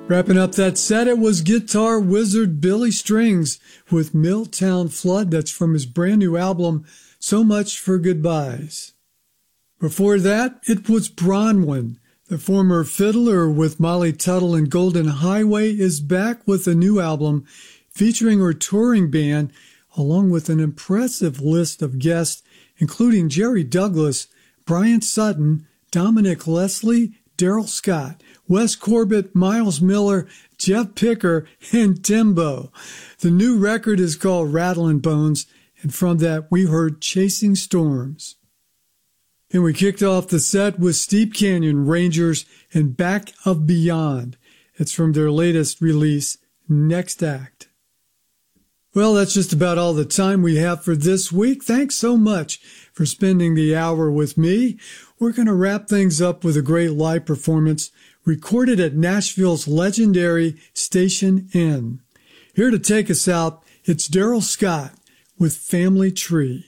Wrapping up that set, it was guitar wizard Billy Strings with Milltown Flood. That's from his brand new album, So Much for Goodbyes. Before that, it was Bronwyn. The former fiddler with Molly Tuttle and Golden Highway is back with a new album featuring her touring band, along with an impressive list of guests, including Jerry Douglas, Brian Sutton, Dominic Leslie, Daryl Scott, Wes Corbett, Miles Miller, Jeff Picker, and Timbo. The new record is called Rattlin' Bones, and from that we heard Chasing Storms. And we kicked off the set with Steep Canyon Rangers and Back of Beyond. It's from their latest release, Next Act. Well, that's just about all the time we have for this week. Thanks so much for spending the hour with me. We're going to wrap things up with a great live performance recorded at Nashville's legendary Station Inn. Here to take us out, it's Daryl Scott with Family Tree.